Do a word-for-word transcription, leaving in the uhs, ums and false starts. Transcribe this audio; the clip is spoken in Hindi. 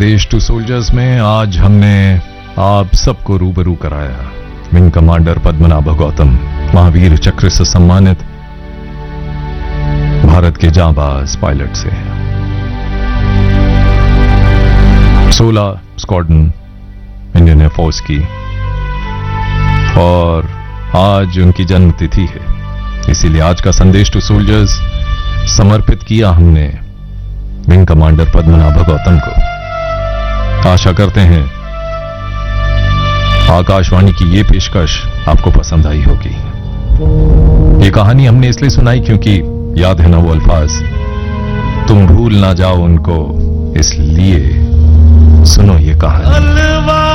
संदेश टू सोल्जर्स में आज हमने आप सबको रूबरू कराया विंग कमांडर पद्मनाभ गौतम, महावीर चक्र से सम्मानित भारत के जांबाज पायलट से। सोलह स्क्वाड्रन इंडियन एयरफोर्स की, और आज उनकी जन्म तिथि है, इसीलिए आज का संदेश टू सोल्जर्स समर्पित किया हमने विंग कमांडर पद्मनाभ गौतम को। आशा करते हैं आकाशवाणी की ये पेशकश आपको पसंद आई होगी। ये कहानी हमने इसलिए सुनाई क्योंकि याद है ना वो अल्फाज, तुम भूल ना जाओ उनको, इसलिए सुनो ये कहानी।